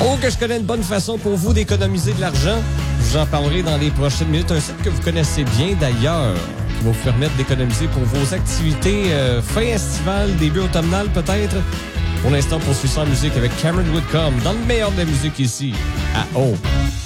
Oh, que je connais une bonne façon pour vous d'économiser de l'argent. Je vous en parlerai dans les prochaines minutes. Un site que vous connaissez bien d'ailleurs, qui va vous permettre d'économiser pour vos activités fin estivale, début automnal peut-être. Pour l'instant, on poursuit ça en musique avec Cameron Woodcomb dans le meilleur de la musique ici, à O.